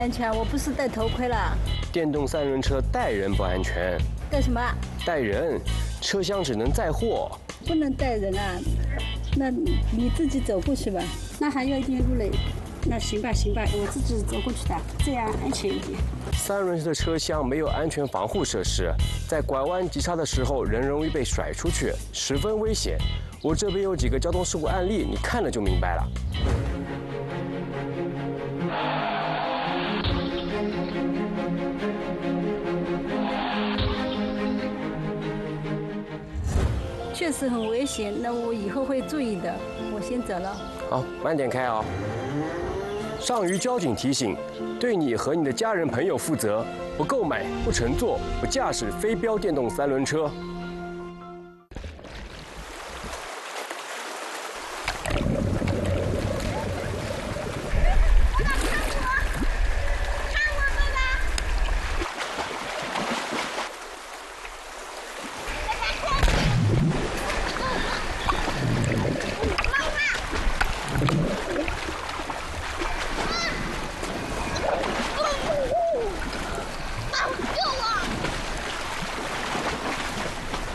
安全，我不是戴头盔了。 电动三轮车带人不安全， 带什么？ 带人，车厢只能载货。 不能带人啊，那你自己走过去吧。 那还有一点路嘞。那行吧，我自己走过去的，这样安全一点。 三轮车的车厢没有安全防护设施，在拐弯急刹的时候，人容易被甩出去，十分危险。我这边有几个交通事故案例，你看了就明白了。 确实很危险，那我以后会注意的。我先走了。 好，慢点开哦。上虞交警提醒：对你和你的家人朋友负责，不购买、不乘坐、不驾驶非标电动三轮车。